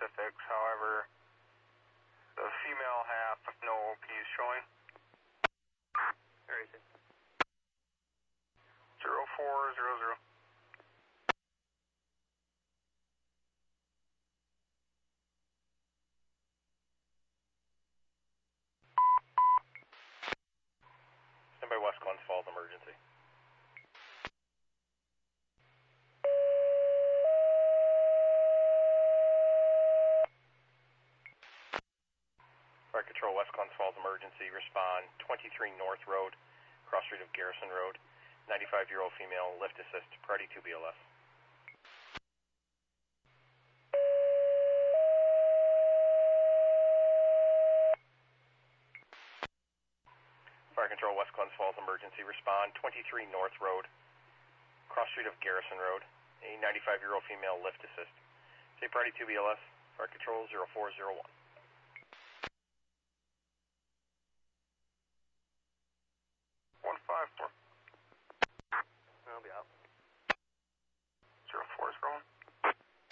specifics, however, the female half, no OPs showing. Where is it? 0400. Stand by West Glens Falls emergency. Fire Control, West Glens Falls emergency. Respond 23 North Road, cross street of Garrison Road. 95-year-old female, lift assist, priority 2 BLS. Fire Control, West Glens Falls emergency. Respond 23 North Road, cross street of Garrison Road. A 95-year-old female, lift assist. Say priority 2 BLS. Fire Control 0401.